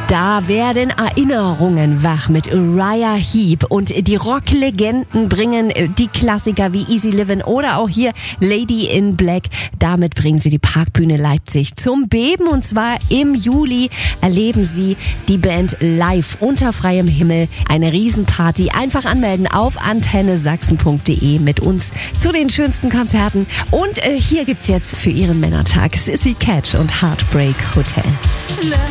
Da werden Erinnerungen wach mit Uriah Heep und die Rocklegenden bringen die Klassiker wie Easy Livin' oder auch hier Lady in Black. Damit bringen sie die Parkbühne Leipzig zum Beben und zwar im Juli erleben sie die Band live unter freiem Himmel. Eine Riesenparty. Einfach anmelden auf antennesachsen.de mit uns zu den schönsten Konzerten. Und hier gibt's jetzt für ihren Männertag Sissy Catch und Heartbreak Hotel.